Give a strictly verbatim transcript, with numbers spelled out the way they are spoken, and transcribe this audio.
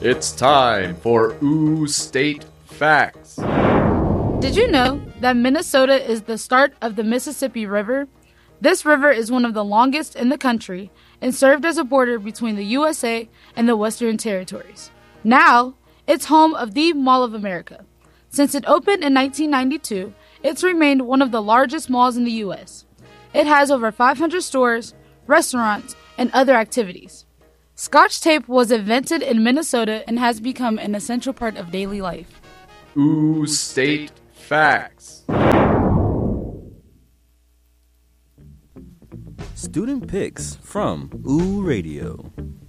It's time for Ooh State Facts. Did you know that Minnesota is the start of the Mississippi River? This river is one of the longest in the country and served as a border between the U S A and the Western Territories. Now, it's home of the Mall of America. Since it opened in nineteen ninety-two, it's remained one of the largest malls in the U S. It has over five hundred stores, restaurants, and other activities. Scotch tape was invented in Minnesota and has become an essential part of daily life. Ooh State Facts. Student Picks from Ooh Radio.